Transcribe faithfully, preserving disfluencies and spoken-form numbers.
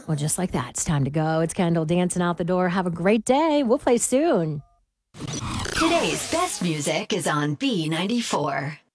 Well, just like that, it's time to go. It's Kendall dancing out the door. Have a great day. We'll play soon. Today's best music is on B ninety-four.